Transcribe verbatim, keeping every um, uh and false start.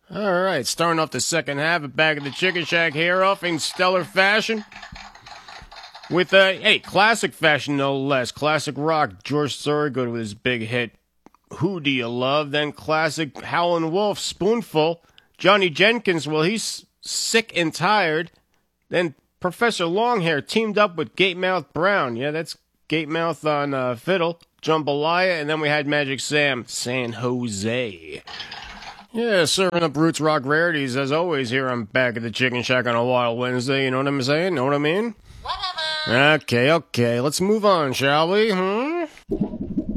All right, starting off the second half of Back of the Chicken Shack here off in stellar fashion. With a, hey, classic fashion no less. Classic rock, George Thorogood with his big hit, Who Do You Love? Then classic Howlin' Wolf, Spoonful. Johnny Jenkins, well, he's sick and tired. Then Professor Longhair teamed up with Gatemouth Brown. Yeah, that's Gatemouth on uh, fiddle. Jambalaya, and then we had Magic Sam, San Jose. Yeah, serving up roots rock rarities as always here on Back of the Chicken Shack on a Wild Wednesday. You know what I'm saying? Know what I mean? Whatever. Okay, okay. Let's move on, shall we? Hmm?